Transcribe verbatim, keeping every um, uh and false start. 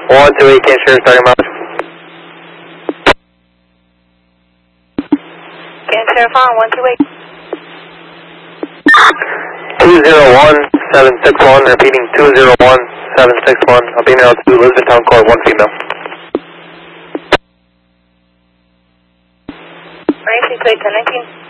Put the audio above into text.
one two eight, can't share starting mileage. Can't share phone, one two eight. two zero one seven six one, repeating two zero one seven six one, Albania altitude, Lisbon Town Core, one female. Racing to eight ten nineteen.